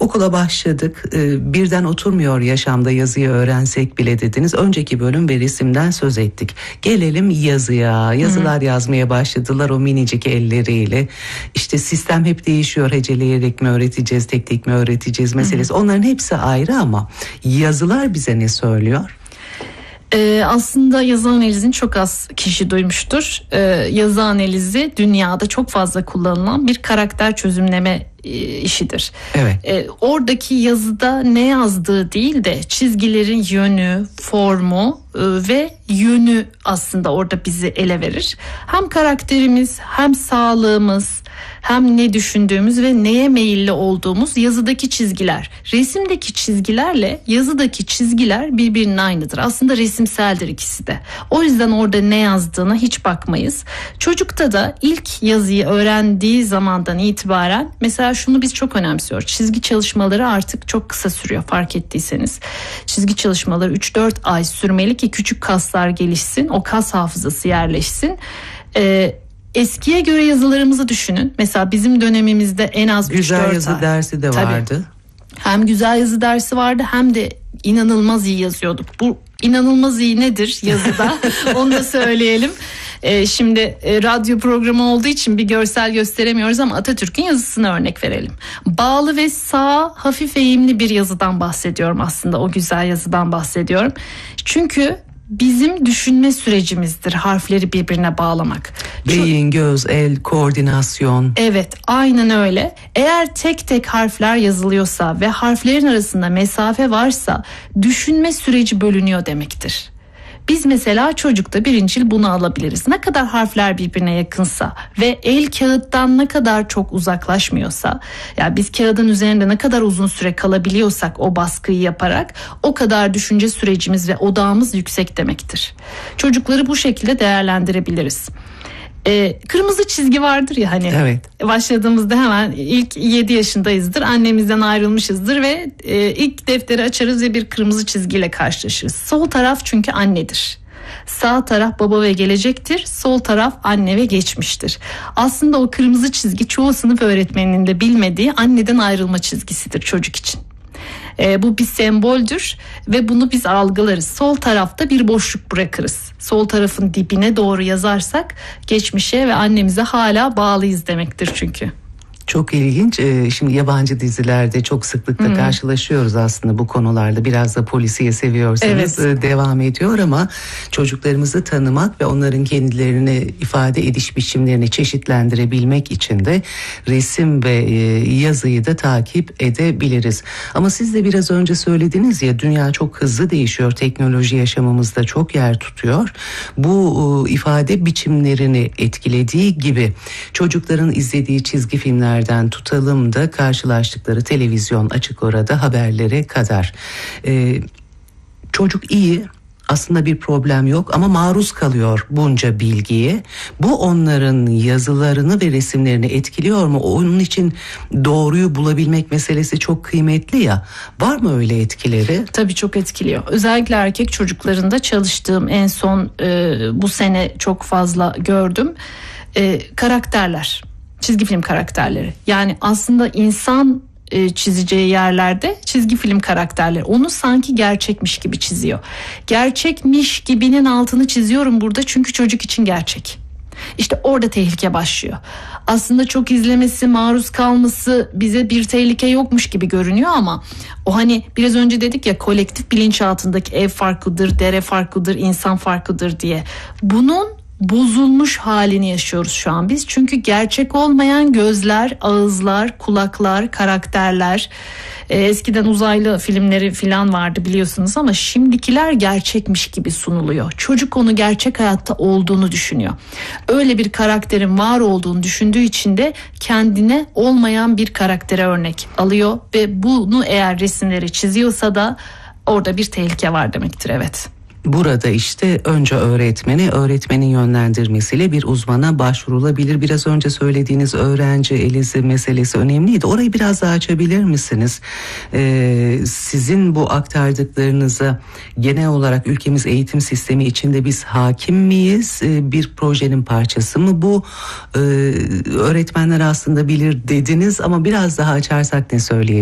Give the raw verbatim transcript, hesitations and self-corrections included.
Okula başladık, e, birden oturmuyor yaşamda yazıyı öğrensek bile dediniz. Önceki bölüm ve resimden söz ettik. Gelelim yazıya. Yazılar Hı-hı. yazmaya başladılar o minicik elleriyle. İşte sistem hep değişiyor. Heceleyerek mi öğreteceğiz, tek tek mi öğreteceğiz meselesi. Hı-hı. Onların hepsi ayrı ama yazılar bize ne söylüyor? Ee, aslında yazı analizini çok az kişi duymuştur. Ee, yazı analizi dünyada çok fazla kullanılan bir karakter çözümleme e, işidir. Evet. Ee, oradaki yazıda ne yazdığı değil de çizgilerin yönü, formu e, ve yönü aslında orada bizi ele verir. Hem karakterimiz, hem sağlığımız, hem ne düşündüğümüz ve neye meyilli olduğumuz yazıdaki çizgiler. Resimdeki çizgilerle yazıdaki çizgiler birbirinin aynıdır. Aslında resimseldir ikisi de. O yüzden orada ne yazdığına hiç bakmayız. Çocukta da ilk yazıyı öğrendiği zamandan itibaren mesela şunu biz çok önemsiyoruz. Çizgi çalışmaları artık çok kısa sürüyor fark ettiyseniz. Çizgi çalışmaları üç dört ay sürmeli ki küçük kaslar gelişsin, o kas hafızası yerleşsin. Ee, Eskiye göre yazılarımızı düşünün. Mesela bizim dönemimizde en az üç dört ay. Güzel yazı dersi de Tabii. vardı. Hem güzel yazı dersi vardı hem de inanılmaz iyi yazıyorduk. Bu inanılmaz iyi nedir yazıda? Onu da söyleyelim. Ee, şimdi e, radyo programı olduğu için bir görsel gösteremiyoruz ama Atatürk'ün yazısını örnek verelim. Bağlı ve sağ, hafif eğimli bir yazıdan bahsediyorum aslında. O güzel yazıdan bahsediyorum. Çünkü bizim düşünme sürecimizdir harfleri birbirine bağlamak. Beyin, göz, el, koordinasyon. Evet, aynen öyle. Eğer tek tek harfler yazılıyorsa ve harflerin arasında mesafe varsa düşünme süreci bölünüyor demektir. Biz mesela çocukta birincil bunu alabiliriz. Ne kadar harfler birbirine yakınsa ve el kağıttan ne kadar çok uzaklaşmıyorsa, yani biz kağıdın üzerinde ne kadar uzun süre kalabiliyorsak o baskıyı yaparak o kadar düşünce sürecimiz ve odağımız yüksek demektir. Çocukları bu şekilde değerlendirebiliriz. Ee, kırmızı çizgi vardır ya hani evet. Başladığımızda hemen ilk yedi yaşındayızdır, annemizden ayrılmışızdır ve e, ilk defteri açarız ve bir kırmızı çizgiyle karşılaşırız. Sol taraf çünkü annedir. Sağ taraf baba ve gelecektir. Sol taraf anne ve geçmiştir. Aslında o kırmızı çizgi çoğu sınıf öğretmeninin de bilmediği anneden ayrılma çizgisidir çocuk için. E, bu bir semboldür ve bunu biz algılarız. Sol tarafta bir boşluk bırakırız. Sol tarafın dibine doğru yazarsak geçmişe ve annemize hala bağlıyız demektir çünkü. Çok ilginç. Şimdi yabancı dizilerde çok sıklıkla hmm. karşılaşıyoruz aslında bu konularda. Biraz da polisiye seviyorsanız evet. devam ediyor ama çocuklarımızı tanımak ve onların kendilerini ifade ediş biçimlerini çeşitlendirebilmek için de resim ve yazıyı da takip edebiliriz. Ama siz de biraz önce söylediniz ya, dünya çok hızlı değişiyor. Teknoloji yaşamımızda çok yer tutuyor. Bu ifade biçimlerini etkilediği gibi çocukların izlediği çizgi filmler tutalım da karşılaştıkları televizyon, açık orada haberlere kadar. Ee, çocuk iyi, aslında bir problem yok ama maruz kalıyor bunca bilgiye. Bu onların yazılarını ve resimlerini etkiliyor mu? Onun için doğruyu bulabilmek meselesi çok kıymetli ya. Var mı öyle etkileri? Tabii çok etkiliyor. Özellikle erkek çocuklarında çalıştığım en son e, bu sene çok fazla gördüm. E, karakterler. Çizgi film karakterleri. Yani aslında insan e, çizeceği yerlerde çizgi film karakterleri onu sanki gerçekmiş gibi çiziyor. Gerçekmiş gibinin altını çiziyorum burada çünkü çocuk için gerçek. İşte orada tehlike başlıyor. Aslında çok izlemesi, maruz kalması bize bir tehlike yokmuş gibi görünüyor ama o hani biraz önce dedik ya, kolektif bilinçaltındaki ev farklıdır, dere farklıdır, insan farklıdır diye. Bunun bozulmuş halini yaşıyoruz şu an biz. Çünkü gerçek olmayan gözler, ağızlar, kulaklar, karakterler, e, eskiden uzaylı filmleri falan vardı biliyorsunuz ama şimdikiler gerçekmiş gibi sunuluyor. Çocuk onu gerçek hayatta olduğunu düşünüyor. Öyle bir karakterin var olduğunu düşündüğü için de kendine olmayan bir karaktere örnek alıyor ve bunu eğer resimleri çiziyorsa da orada bir tehlike var demektir, evet. Burada işte önce öğretmeni, öğretmenin yönlendirmesiyle bir uzmana başvurulabilir. Biraz önce söylediğiniz öğrenci elizi meselesi önemliydi. Orayı biraz daha açabilir misiniz? Ee, sizin bu aktardıklarınıza genel olarak ülkemiz eğitim sistemi içinde biz hakim miyiz? Ee, bir projenin parçası mı bu? Ee, öğretmenler aslında bilir dediniz ama biraz daha açarsak ne söyleyebiliriz?